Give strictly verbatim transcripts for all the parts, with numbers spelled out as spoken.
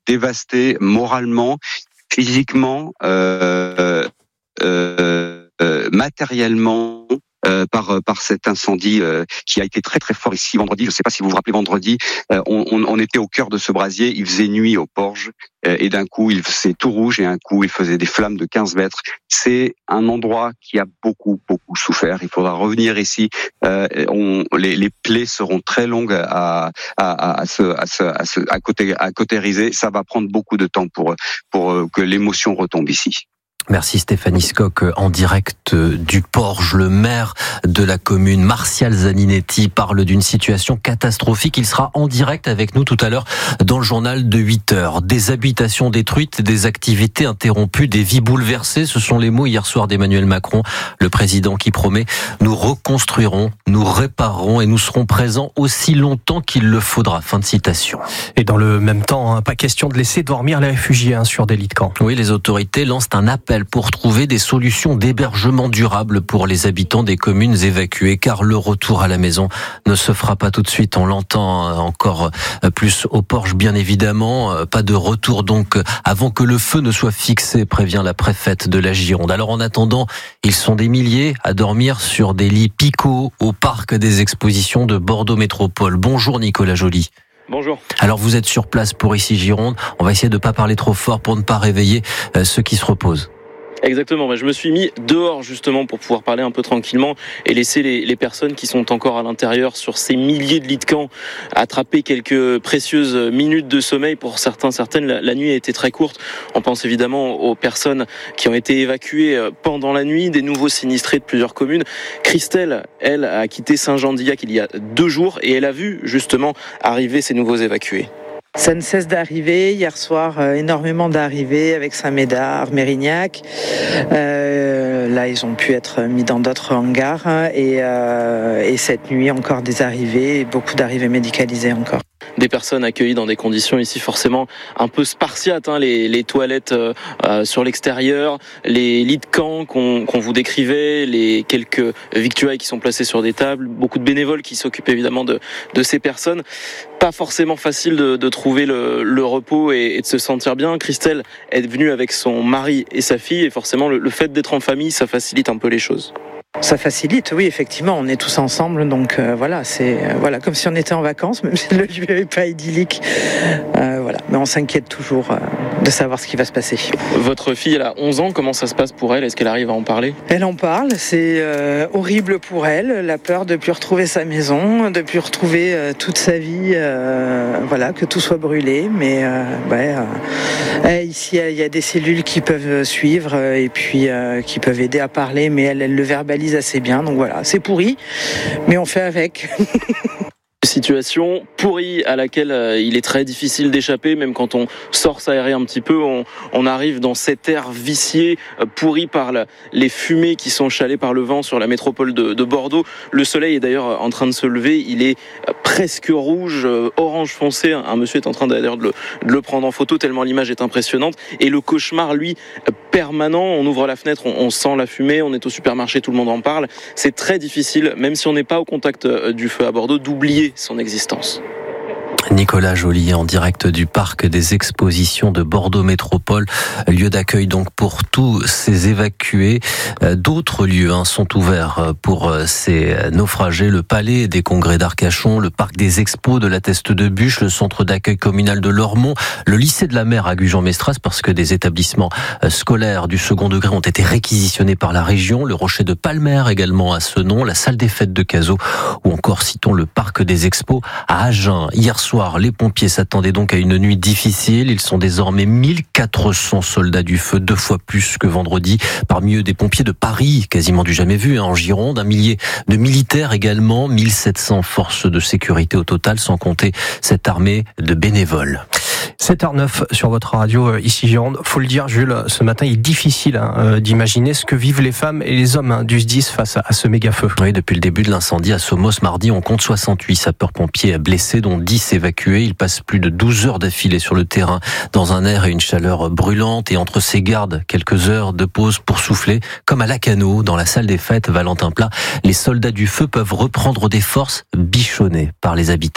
dévastés moralement, physiquement, euh, euh, euh, matériellement. Euh, par par cet incendie euh, qui a été très très fort ici vendredi. Je ne sais pas si vous vous rappelez, vendredi, euh, on, on, on était au cœur de ce brasier. Il faisait nuit au Porge euh, et d'un coup il faisait tout rouge et un coup il faisait des flammes de quinze mètres. C'est un endroit qui a beaucoup beaucoup souffert. Il faudra revenir ici. Euh, on, les, les plaies seront très longues à à à, à se à se à se à côté à cautériser. Ça va prendre beaucoup de temps pour pour que l'émotion retombe ici. Merci Stéphanie Scocq, en direct du Porge. Le maire de la commune, Martial Zaninetti, parle d'une situation catastrophique. Il sera en direct avec nous tout à l'heure dans le journal de huit heures. Des habitations détruites, des activités interrompues, des vies bouleversées. Ce sont les mots hier soir d'Emmanuel Macron, le président qui promet « Nous reconstruirons, nous réparerons et nous serons présents aussi longtemps qu'il le faudra ». Fin de citation. Et dans le même temps, hein, pas question de laisser dormir les réfugiés hein, sur des lits de camp. Oui, les autorités lancent un appel pour trouver des solutions d'hébergement durable pour les habitants des communes évacuées, car le retour à la maison ne se fera pas tout de suite. On l'entend encore plus au Porge, bien évidemment. Pas de retour donc avant que le feu ne soit fixé, prévient la préfète de la Gironde. Alors en attendant, ils sont des milliers à dormir sur des lits picots au parc des expositions de Bordeaux Métropole. Bonjour Nicolas Joly. Bonjour. Alors vous êtes sur place pour Ici Gironde. On va essayer de ne pas parler trop fort pour ne pas réveiller ceux qui se reposent. Exactement, je me suis mis dehors justement pour pouvoir parler un peu tranquillement et laisser les, les personnes qui sont encore à l'intérieur sur ces milliers de lits de camp attraper quelques précieuses minutes de sommeil. Pour certains, certaines, la, la nuit a été très courte. On pense évidemment aux personnes qui ont été évacuées pendant la nuit, des nouveaux sinistrés de plusieurs communes. Christelle, elle, a quitté Saint-Jean-d'Illac il y a deux jours et elle a vu justement arriver ces nouveaux évacués. Ça ne cesse d'arriver. Hier soir, euh, énormément d'arrivées avec Saint-Médard, Mérignac. Euh, là, ils ont pu être mis dans d'autres hangars. Hein, et, euh, et cette nuit, encore des arrivées, et beaucoup d'arrivées médicalisées encore. Des personnes accueillies dans des conditions ici forcément un peu spartiates, hein, les, les toilettes euh, sur l'extérieur, les lits de camp qu'on, qu'on vous décrivait, les quelques victuailles qui sont placées sur des tables, beaucoup de bénévoles qui s'occupent évidemment de, de ces personnes. Pas forcément facile de, de trouver le, le repos et, et de se sentir bien. Christelle est venue avec son mari et sa fille et forcément le, le fait d'être en famille, ça facilite un peu les choses. Ça facilite, oui, effectivement, on est tous ensemble, donc euh, voilà, c'est euh, voilà comme si on était en vacances, même si le lieu n'est pas idyllique. Euh, voilà, mais on s'inquiète toujours euh, de savoir ce qui va se passer. Votre fille, elle a onze ans, comment ça se passe pour elle ? Est-ce qu'elle arrive à en parler ? Elle en parle, c'est euh, horrible pour elle, la peur de ne plus retrouver sa maison, de ne plus retrouver euh, toute sa vie, euh, voilà, que tout soit brûlé, mais euh, ouais, euh, ici il y a des cellules qui peuvent suivre euh, et puis euh, qui peuvent aider à parler, mais elle, elle le verbalise assez bien, donc voilà, c'est pourri, mais on fait avec. Situation pourrie à laquelle euh, il est très difficile d'échapper, même quand on sort s'aérer un petit peu, on, on arrive dans cet air vicié, euh, pourri par la, les fumées qui sont chalées par le vent sur la métropole de, de Bordeaux. Le soleil est d'ailleurs en train de se lever, il est euh, presque rouge, euh, orange foncé. Un monsieur est en train d'ailleurs de le, de le prendre en photo tellement l'image est impressionnante. Et le cauchemar, lui, euh, permanent. On ouvre la fenêtre, on, on sent la fumée, on est au supermarché, tout le monde en parle. C'est très difficile, même si on n'est pas au contact euh, du feu à Bordeaux, d'oublier son existence. Nicolas Joly en direct du parc des expositions de Bordeaux Métropole, lieu d'accueil donc pour tous ces évacués. D'autres lieux hein, sont ouverts pour ces naufragés, le palais des congrès d'Arcachon, le parc des expos de la Teste de Buch, le centre d'accueil communal de Lormont, le lycée de la mer à Gujan-Mestras parce que des établissements scolaires du second degré ont été réquisitionnés par la région, le rocher de Palmer également à Senon, la salle des fêtes de Cazaux ou encore citons le parc des expos à Agen. Hier soir, les pompiers s'attendaient donc à une nuit difficile. Ils sont désormais mille quatre cents soldats du feu, deux fois plus que vendredi. Parmi eux, des pompiers de Paris, quasiment du jamais vu, hein, en Gironde. Un millier de militaires également, mille sept cents forces de sécurité au total, sans compter cette armée de bénévoles. sept heures neuf sur votre radio, ici Gironde. Faut le dire, Jules, ce matin, il est difficile hein, d'imaginer ce que vivent les femmes et les hommes hein, du S D I S face à, à ce méga-feu. Oui, depuis le début de l'incendie à Somos, mardi, on compte soixante-huit sapeurs-pompiers blessés, dont dix évacués. Ils passent plus de douze heures d'affilée sur le terrain, dans un air et une chaleur brûlante. Et entre ces gardes, quelques heures de pause pour souffler. Comme à Lacanau, dans la salle des fêtes Valentin Plat, les soldats du feu peuvent reprendre des forces bichonnées par les habitants.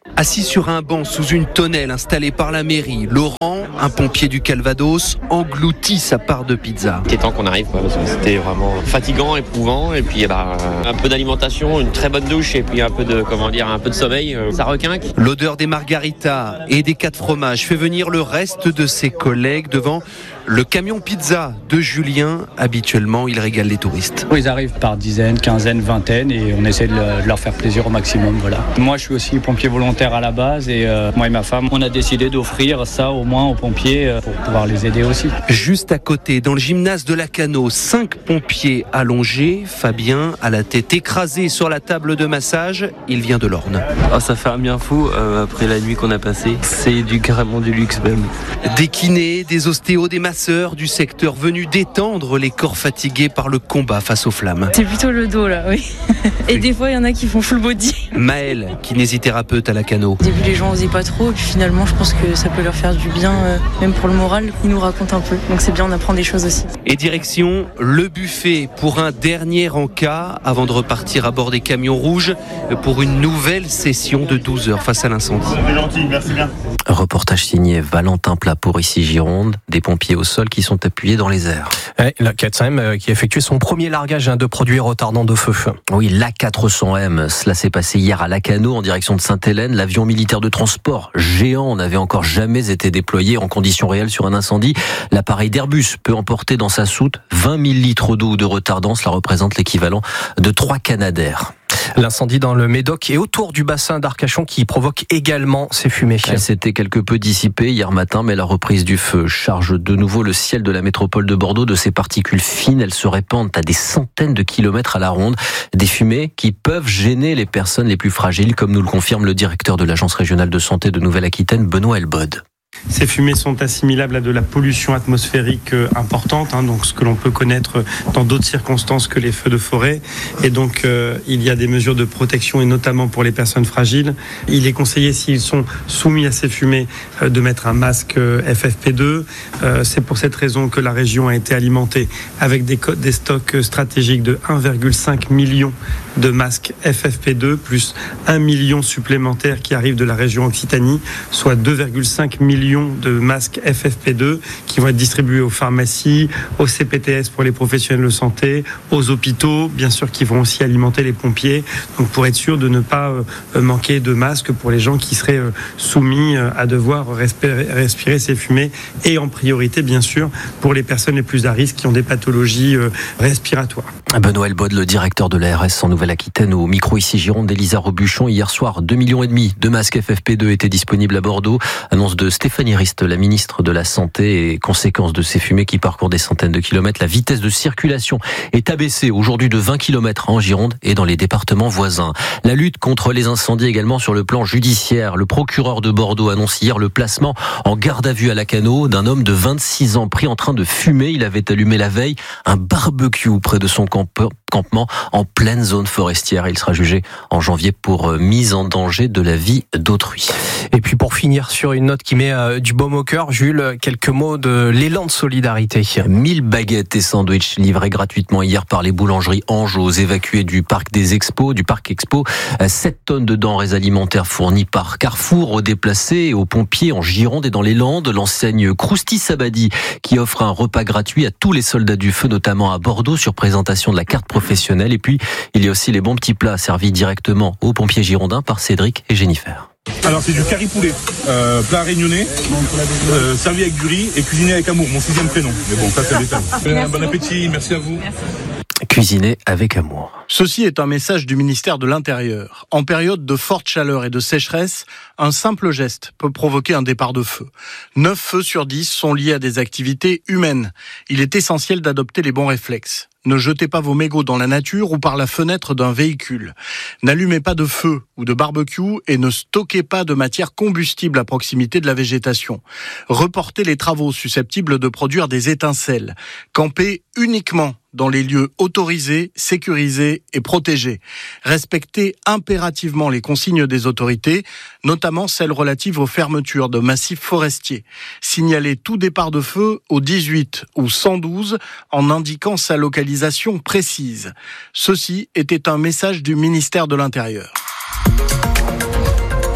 Assis sur un banc sous une tonnelle installée par la mairie, Laurent, un pompier du Calvados, engloutit sa part de pizza. C'était temps qu'on arrive, quoi, parce que c'était vraiment fatigant, éprouvant, et puis bah, un peu d'alimentation, une très bonne douche, et puis un peu de, comment dire, un peu de sommeil, ça requinque. L'odeur des margaritas et des quatre fromages fait venir le reste de ses collègues devant le camion pizza de Julien. Habituellement, il régale les touristes. Ils arrivent par dizaines, quinzaines, vingtaines, et on essaie de leur faire plaisir au maximum. Voilà. Moi, je suis aussi pompier volontaire à la base, et euh, moi et ma femme, on a décidé d'offrir ça au moins aux pompiers euh, pour pouvoir les aider aussi. Juste à côté, dans le gymnase de Lacanau, cinq pompiers allongés. Fabien a la tête écrasée sur la table de massage. Il vient de l'Orne. Oh, ça fait un bien fou euh, après la nuit qu'on a passée. C'est du carrément du luxe même. Des kinés, des ostéos, des masseurs du secteur venus détendre les corps fatigués par le combat face aux flammes. C'est plutôt le dos là, oui. Et oui. Des fois il y en a qui font full body. Maëlle, kinésithérapeute à Lacanau. Au début les gens osaient pas trop, et puis finalement je pense que ça peut leur faire du bien, euh, même pour le moral. Ils nous racontent un peu, donc c'est bien, on apprend des choses aussi. Et direction le buffet pour un dernier encas avant de repartir à bord des camions rouges pour une nouvelle session de douze heures face à l'incendie. C'est gentil, merci bien. Reportage signé Valentin Plat pour Ici Gironde, des pompiers au sol qui sont appuyés dans les airs. Ouais, la quatre cents M qui a effectué son premier largage de produits retardants de feu. Oui, l'A quatre cents M, cela s'est passé hier à Lacanau en direction de Sainte-Hélène. L'avion militaire de transport géant n'avait encore jamais été déployé en conditions réelles sur un incendie. L'appareil d'Airbus peut emporter dans sa soute vingt mille litres d'eau de retardant. Cela représente l'équivalent de trois Canadair. L'incendie dans le Médoc et autour du bassin d'Arcachon qui provoque également ces fumées. Elle s'était quelque peu dissipée hier matin, mais la reprise du feu charge de nouveau le ciel de la métropole de Bordeaux de ces particules fines. Elles se répandent à des centaines de kilomètres à la ronde. Des fumées qui peuvent gêner les personnes les plus fragiles, comme nous le confirme le directeur de l'Agence régionale de santé de Nouvelle-Aquitaine, Benoît Elbod. Ces fumées sont assimilables à de la pollution atmosphérique importante, hein, donc ce que l'on peut connaître dans d'autres circonstances que les feux de forêt. Et donc, euh, il y a des mesures de protection, et notamment pour les personnes fragiles. Il est conseillé, s'ils sont soumis à ces fumées, euh, de mettre un masque euh, F F P deux. Euh, c'est pour cette raison que la région a été alimentée avec des, co- des stocks stratégiques de un virgule cinq million de masques F F P deux, plus un million supplémentaires qui arrivent de la région Occitanie, soit deux virgule cinq millions de masques F F P deux qui vont être distribués aux pharmacies, aux C P T S pour les professionnels de santé, aux hôpitaux, bien sûr, qui vont aussi alimenter les pompiers, donc pour être sûr de ne pas euh, manquer de masques pour les gens qui seraient euh, soumis euh, à devoir respirer, respirer ces fumées, et en priorité, bien sûr, pour les personnes les plus à risque qui ont des pathologies euh, respiratoires. Benoît Elbod, le directeur de l'A R S en Nouvelle-Aquitaine, au micro Ici Gironde d'Elisa Robuchon. Hier soir, deux millions et demi de masques F F P deux étaient disponibles à Bordeaux. Annonce de Stéphanie Rist, la ministre de la Santé, et conséquence de ces fumées qui parcourent des centaines de kilomètres. La vitesse de circulation est abaissée aujourd'hui de vingt kilomètres en Gironde et dans les départements voisins. La lutte contre les incendies également sur le plan judiciaire. Le procureur de Bordeaux annonce hier le placement en garde à vue à Lacanau d'un homme de vingt-six ans pris en train de fumer. Il avait allumé la veille un barbecue près de son campement en pleine zone forestière. Il sera jugé en janvier pour mise en danger de la vie d'autrui. Et puis pour finir sur une note qui met euh, du baume au cœur, Jules, quelques mots de l'élan de solidarité. mille baguettes et sandwichs livrés gratuitement hier par les boulangeries Ange aux évacués du parc des Expos, du parc Expo. sept tonnes de denrées alimentaires fournies par Carrefour aux déplacés et aux pompiers en Gironde et dans les Landes. L'enseigne Crousti Sabadi qui offre un repas gratuit à tous les soldats du feu, notamment à Bordeaux, sur présentation de la carte professionnelle. Et puis, il y a aussi les bons petits plats servis directement aux pompiers girondins par Cédric et Jennifer. Alors c'est du curry poulet, euh, plat réunionnais, euh, servi avec du riz et cuisiné avec amour, mon sixième prénom. Mais bon, ça c'est le détail. Bon appétit, merci à vous. Merci. Cuisiner avec amour. Ceci est un message du ministère de l'Intérieur. En période de forte chaleur et de sécheresse, un simple geste peut provoquer un départ de feu. neuf feux sur dix sont liés à des activités humaines. Il est essentiel d'adopter les bons réflexes. Ne jetez pas vos mégots dans la nature ou par la fenêtre d'un véhicule. N'allumez pas de feu ou de barbecue et ne stockez pas de matière combustible à proximité de la végétation. Reportez les travaux susceptibles de produire des étincelles. Campez uniquement dans les lieux autorisés, sécurisés et protégés. Respectez impérativement les consignes des autorités, notamment celles relatives aux fermetures de massifs forestiers. Signalez tout départ de feu au dix-huit ou cent douze en indiquant sa localisation précise. Ceci était un message du ministère de l'Intérieur.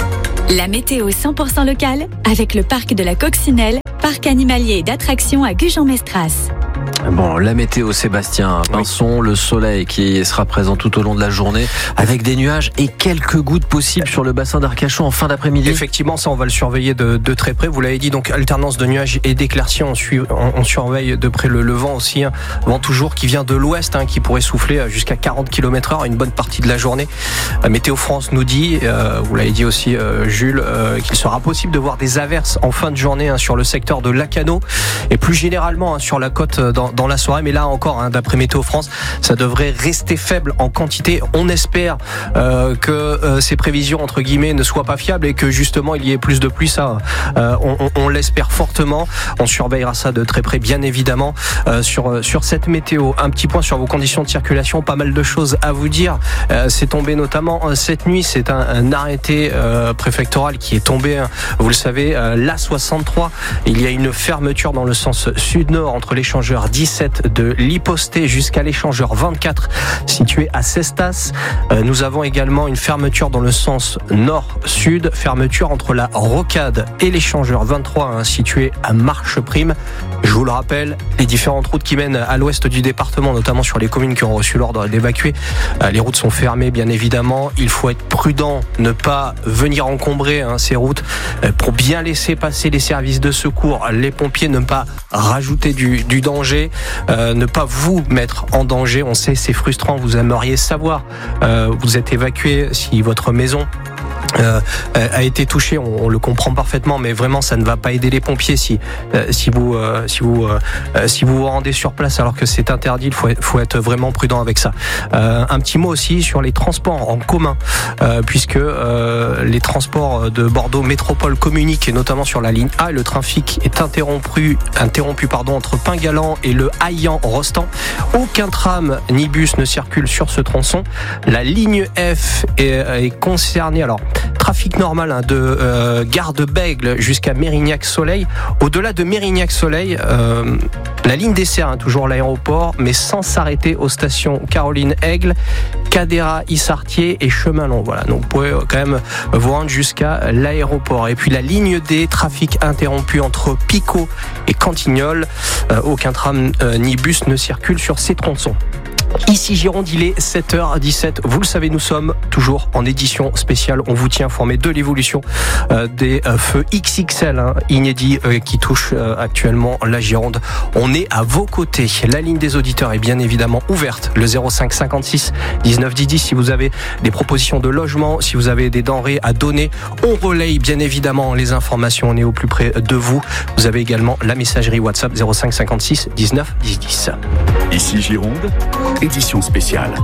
La météo cent pour cent locale avec le parc de la Coccinelle, parc animalier et d'attractions à Gujan-Mestras. Bon, la météo, Sébastien Pinson, oui. Le soleil qui sera présent tout au long de la journée avec des nuages et quelques gouttes possibles sur le bassin d'Arcachon en fin d'après-midi. Effectivement, ça on va le surveiller de, de très près. Vous l'avez dit, donc alternance de nuages et d'éclaircies. On, suit, on, on surveille de près le, le vent aussi, hein. Vent toujours qui vient de l'ouest, hein, qui pourrait souffler jusqu'à quarante kilomètres heure une bonne partie de la journée. Météo France nous dit, euh, vous l'avez dit aussi euh, Jules, euh, qu'il sera possible de voir des averses en fin de journée, hein, sur le secteur de Lacano et plus généralement, hein, sur la côte dans dans la soirée, mais là encore, hein, d'après Météo France, ça devrait rester faible en quantité. On espère euh, que euh, ces prévisions entre guillemets ne soient pas fiables et que justement il y ait plus de pluie. Ça, euh, on, on, on l'espère fortement. On surveillera ça de très près, bien évidemment, euh, sur sur cette météo. Un petit point sur vos conditions de circulation. Pas mal de choses à vous dire. Euh, c'est tombé notamment euh, cette nuit. C'est un, un arrêté euh, préfectoral qui est tombé. Hein, vous le savez, euh, l'A soixante-trois. Il y a une fermeture dans le sens sud-nord entre l'échangeur dix-sept de l'Hyposté jusqu'à l'échangeur vingt-quatre situé à Cestas. Euh, nous avons également une fermeture dans le sens nord-sud, fermeture entre la Rocade et l'échangeur vingt-trois, hein, situé à Marcheprime. Je vous le rappelle, les différentes routes qui mènent à l'ouest du département, notamment sur les communes qui ont reçu l'ordre d'évacuer, euh, les routes sont fermées, bien évidemment. Il faut être prudent, ne pas venir encombrer, hein, ces routes, euh, pour bien laisser passer les services de secours, les pompiers, ne pas rajouter du, du danger. Euh, ne pas vous mettre en danger. On sait, c'est frustrant, vous aimeriez savoir, euh, vous êtes évacué, si votre maison Euh, a été touché, on, on le comprend parfaitement, mais vraiment ça ne va pas aider les pompiers si euh, si vous euh, si vous euh, si vous vous rendez sur place alors que c'est interdit. Il faut être, faut être vraiment prudent avec ça. Euh, un petit mot aussi sur les transports en commun, euh, puisque euh, les transports de Bordeaux Métropole communiquent, et notamment sur la ligne A, le trafic est interrompu interrompu pardon entre Pingalan et le Haillan-Rostand. Aucun tram ni bus ne circule sur ce tronçon. La ligne F est, est concernée. Alors trafic normal, hein, de euh, gare de Bègle jusqu'à Mérignac-Soleil. Au-delà de Mérignac-Soleil, euh, la ligne dessert, hein, toujours l'aéroport, mais sans s'arrêter aux stations Caroline-Aigle, Cadéra, Issartier et Chemin Long. Voilà, donc vous pouvez quand même vous rendre jusqu'à l'aéroport. Et puis la ligne D, trafic interrompu entre Picot et Cantignoles. Euh, aucun tram euh, ni bus ne circule sur ces tronçons. Ici Gironde, il est sept heures dix-sept. Vous le savez, nous sommes toujours en édition spéciale. On vous tient informé de l'évolution euh, des euh, feux X X L, hein, inédits, euh, qui touchent euh, actuellement la Gironde. On est à vos côtés. La ligne des auditeurs est bien évidemment ouverte. Le zéro cinq cinquante-six dix-neuf dix dix. Si vous avez des propositions de logement, si vous avez des denrées à donner, on relaye bien évidemment les informations. On est au plus près de vous. Vous avez également la messagerie WhatsApp zéro cinq cinquante-six dix-neuf dix dix. Ici Gironde, édition spéciale.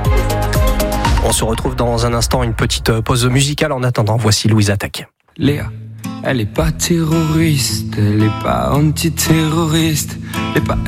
On se retrouve dans un instant, une petite pause musicale. En attendant, voici Louise Attaque. Léa, elle est pas terroriste, elle est pas antiterroriste, elle est pas